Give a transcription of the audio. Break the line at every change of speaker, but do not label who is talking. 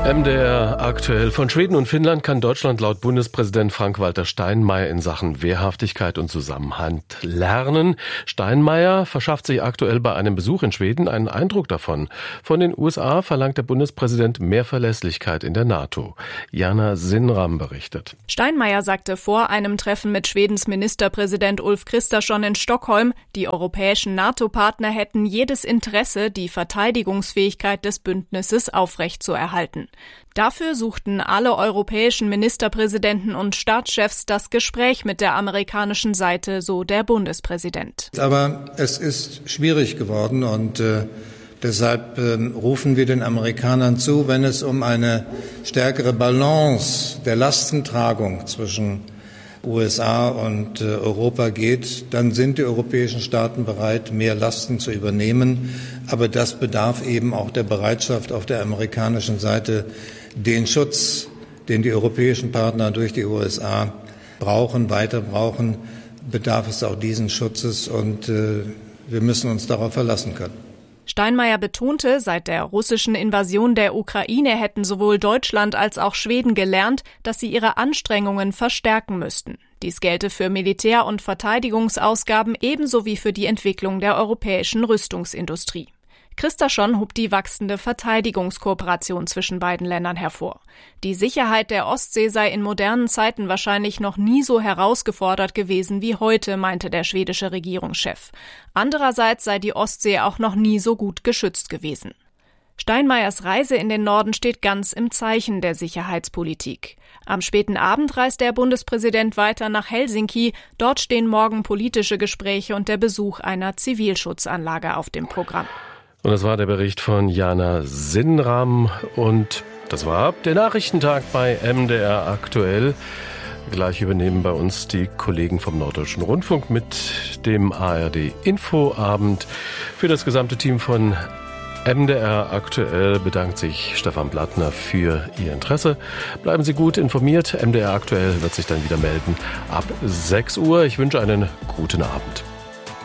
MDR aktuell. Von Schweden und Finnland kann Deutschland laut Bundespräsident Frank-Walter Steinmeier in Sachen Wehrhaftigkeit und Zusammenhalt lernen. Steinmeier verschafft sich aktuell bei einem Besuch in Schweden einen Eindruck davon. Von den USA verlangt der Bundespräsident mehr Verlässlichkeit in der NATO. Jana Sinnram berichtet.
Steinmeier sagte vor einem Treffen mit Schwedens Ministerpräsident Ulf Kristersson in Stockholm, die europäischen NATO-Partner hätten jedes Interesse, die Verteidigungsfähigkeit des Bündnisses aufrechtzuerhalten. Dafür suchten alle europäischen Ministerpräsidenten und Staatschefs das Gespräch mit der amerikanischen Seite, so der Bundespräsident.
Aber es ist schwierig geworden und deshalb rufen wir den Amerikanern zu, wenn es um eine stärkere Balance der Lastentragung zwischen USA und Europa geht, dann sind die europäischen Staaten bereit, mehr Lasten zu übernehmen. Aber das bedarf eben auch der Bereitschaft auf der amerikanischen Seite, den Schutz, den die europäischen Partner durch die USA weiter brauchen, bedarf es auch diesen Schutzes und wir müssen uns darauf verlassen können.
Steinmeier betonte, seit der russischen Invasion der Ukraine hätten sowohl Deutschland als auch Schweden gelernt, dass sie ihre Anstrengungen verstärken müssten. Dies gelte für Militär- und Verteidigungsausgaben ebenso wie für die Entwicklung der europäischen Rüstungsindustrie. Kristersson hob die wachsende Verteidigungskooperation zwischen beiden Ländern hervor. Die Sicherheit der Ostsee sei in modernen Zeiten wahrscheinlich noch nie so herausgefordert gewesen wie heute, meinte der schwedische Regierungschef. Andererseits sei die Ostsee auch noch nie so gut geschützt gewesen. Steinmeiers Reise in den Norden steht ganz im Zeichen der Sicherheitspolitik. Am späten Abend reist der Bundespräsident weiter nach Helsinki. Dort stehen morgen politische Gespräche und der Besuch einer Zivilschutzanlage auf dem Programm.
Und das war der Bericht von Jana Sinnram und das war der Nachrichtentag bei MDR aktuell. Gleich übernehmen bei uns die Kollegen vom Norddeutschen Rundfunk mit dem ARD Infoabend. Für das gesamte Team von MDR aktuell bedankt sich Stefan Blattner für Ihr Interesse. Bleiben Sie gut informiert. MDR aktuell wird sich dann wieder melden ab 6 Uhr. Ich wünsche einen guten Abend.